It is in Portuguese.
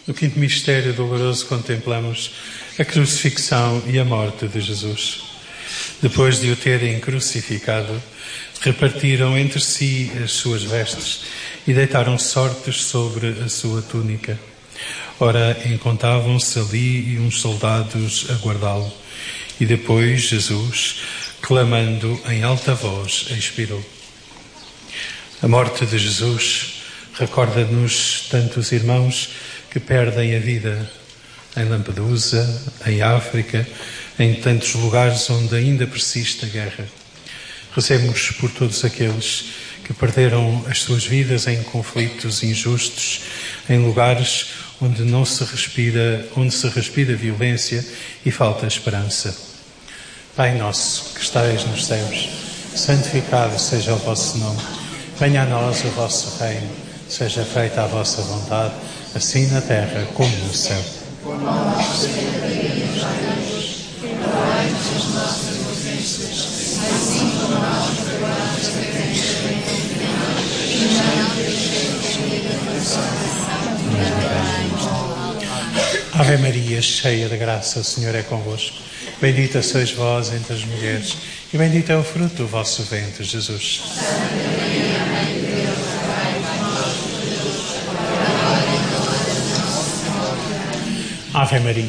No quinto mistério doloroso contemplamos a crucifixão e a morte de Jesus. Depois de o terem crucificado, repartiram entre si as suas vestes e deitaram sortes sobre a sua túnica. Ora, encontravam-se ali uns soldados a guardá-lo. E depois Jesus, clamando em alta voz, expirou. A morte de Jesus recorda-nos tantos irmãos que perdem a vida em Lampedusa, em África, em tantos lugares onde ainda persiste a guerra. Rezemos por todos aqueles que perderam as suas vidas em conflitos injustos, em lugares onde se respira violência e falta esperança. Pai nosso, que estais nos céus, santificado seja o vosso nome. Venha a nós o vosso reino, seja feita a vossa vontade, assim na terra como no céu. O nosso cada dia nos dai hoje, perdoai-nos as nossas ofensas, assim como nós perdoamos a quem nos tem ofendido, e não deixemos cair a tentação, livrai-nos do mal. Ave Maria, cheia de graça, o Senhor é convosco. Bendita sois vós entre as mulheres, e bendito é o fruto do vosso ventre, Jesus. Santa Maria, Mãe de Deus, rogai por nós, pecadores, agora e na hora da nossa morte. Ave Maria.